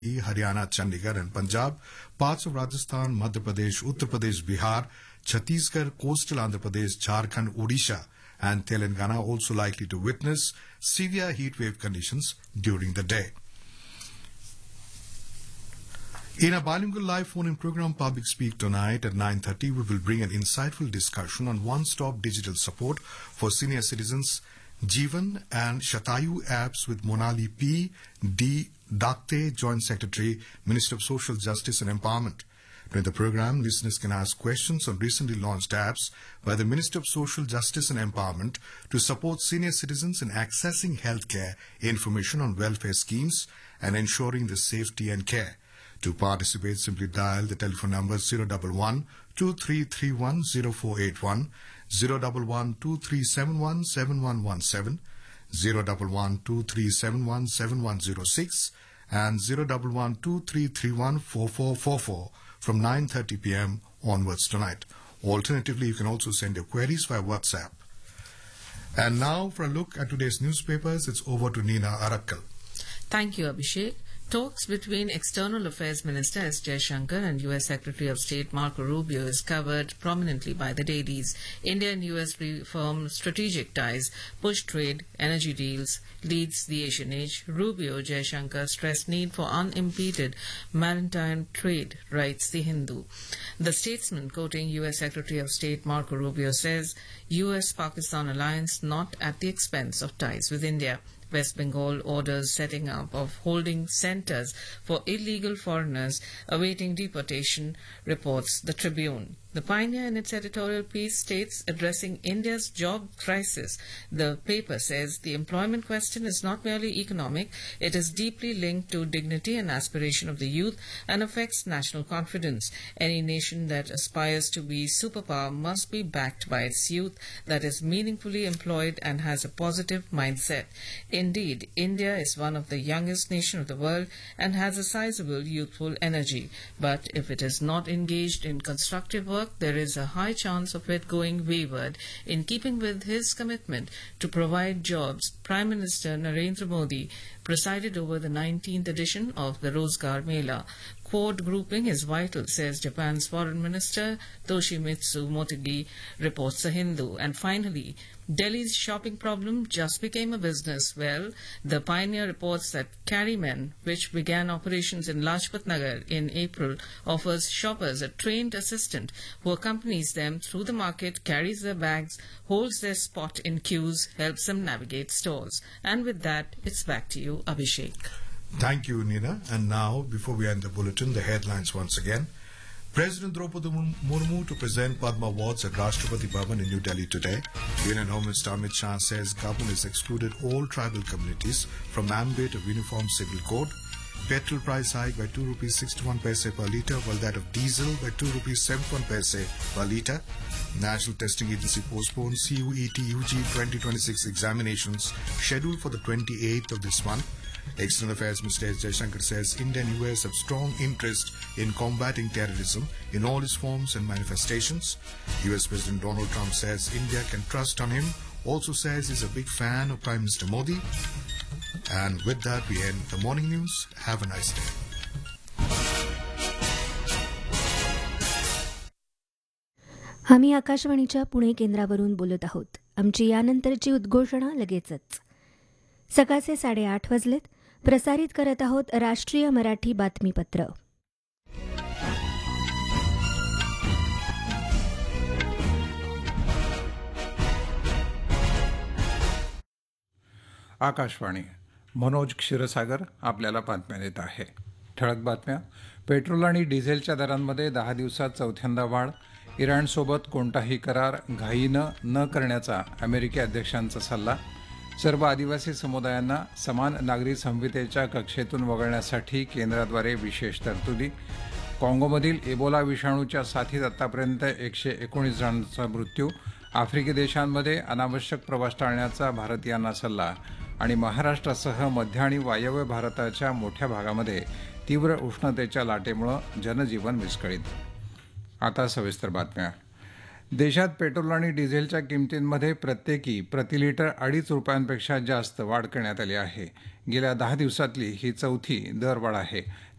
Haryana, Chandigarh and Punjab, parts of Rajasthan, Madhya Pradesh, Uttar Pradesh, Bihar, Chhattisgarh, coastal Andhra Pradesh, Jharkhand, Odisha and Telangana also likely to witness severe heat wave conditions during the day. In a bilingual live phone-in program Public Speak tonight at 9:30, we will bring an insightful discussion on one-stop digital support for senior citizens, Jeevan and Shatayu apps with Monali P. D. Dakte, Joint Secretary, Minister of Social Justice and Empowerment. During the program, listeners can ask questions on recently launched apps by the Minister of Social Justice and Empowerment to support senior citizens in accessing healthcare information on welfare schemes and ensuring the safety and care. To participate, simply dial the telephone number 011 2331 0481, 011 2371 7117, 011 2371 7106, and 011 2331 4444 from 9:30 p.m. onwards tonight. Alternatively, you can also send your queries via WhatsApp. And now, for a look at today's newspapers, it's over to Nina Arakkal. Thank you, Abhishek. Talks between External Affairs Minister S. Jaishankar and U.S. Secretary of State Marco Rubio is covered prominently by the dailies. India and U.S. reform strategic ties, push trade, energy deals, leads the Asian age. Rubio, Jaishankar stressed need for unimpeded maritime trade, writes The Hindu. The statesman, quoting U.S. Secretary of State Marco Rubio, says U.S.-Pakistan alliance not at the expense of ties with India. West Bengal orders setting up of holding centres for illegal foreigners awaiting deportation, reports the Tribune. The Pioneer in its editorial piece states, addressing India's job crisis, the paper says the employment question is not merely economic, it is deeply linked to dignity and aspiration of the youth and affects national confidence. Any nation that aspires to be superpower must be backed by its youth that is meaningfully employed and has a positive mindset. Indeed, India is one of the youngest nations of the world and has a sizable youthful energy. But if it is not engaged in constructive work, there is a high chance of it going wayward. In keeping with his commitment to provide jobs, Prime Minister Narendra Modi presided over the 19th edition of the Rozgar Mela. Quad grouping is vital, says Japan's Foreign Minister Toshimitsu Motegi, reports The Hindu. And finally, Delhi's shopping problem just became a business. Well, the Pioneer reports that Carrymen, which began operations in Lajpat Nagar in April, offers shoppers a trained assistant who accompanies them through the market, carries their bags, holds their spot in queues, helps them navigate stores. And with that, it's back to you, Abhishek. Thank you, Nina. And now, before we end the bulletin, the headlines once again. President Draupadi Murmu to present Padma Awards at Rashtrapati Bhavan in New Delhi today. Union Home Minister Amit Shah says government has excluded all tribal communities from ambit of Uniform Civil Code. Petrol price hike by 2 rupees 61 paise per litre, while that of diesel by 2 rupees 71 paise per litre. National Testing Agency postpones CUET UG 2026 examinations scheduled for the 28th of this month. External Affairs Minister S. Jaishankar says India and US have strong interest in combating terrorism in all its forms and manifestations. US President Donald Trump says India can trust on him, also says he's a big fan of Prime Minister Modi. And with that, we end the morning news. Have a nice day. आम्ही आकाशवाणीच्या पुणे केंद्रावरून बोलत आहोत. आमची यानंतरची उद्घोषणा लगेचच. सकाळचे 8:30 वाजलेत. प्रसारित करत आहोत राष्ट्रीय मराठी बातमीपत्र. आकाशवाणी. मनोज क्षीरसागर आपल्याला बातम्या देत आहे. ठळक बातम्या. पेट्रोल आणि डिझेलच्या दरांमध्ये 10 दिवसात चौथ्यांदा वाढ. इराणसोबत कोणताही करार घाईनं न करण्याचा अमेरिकी अध्यक्षांचा सल्ला. सर्व आदिवासी समुदायांना समान नागरी संहितेच्या कक्षेतून वगळण्यासाठी केंद्राद्वारे विशेष तरतुदी. काँगोमधील एबोला विषाणूच्या साथीत आतापर्यंत 119 जणांचा मृत्यू. आफ्रिकी देशांमध्ये अनावश्यक प्रवास टाळण्याचा भारतीयांना सल्ला. आणि महाराष्ट्रासह मध्य आणि वायव्य भारताच्या मोठ्या भागामध्ये तीव्र उष्णतेच्या लाटेमुळे जनजीवन विस्कळीत. आता सविस्तर बातम्या. देशात पेट्रोल आणि डिझेलच्या किमतींमध्ये प्रत्येकी प्रतिलिटर 2.5 रुपयांपेक्षा जास्त वाढ करण्यात आली आहे. गेल्या 10 दिवसातली ही चौथी दरवाढ आहे.